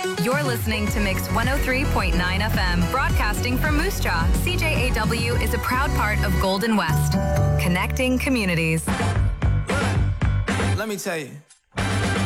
You're listening to Mix 103.9 FM, broadcasting from Moose Jaw. CJAW is a proud part of Golden West, connecting communities. Let me tell you.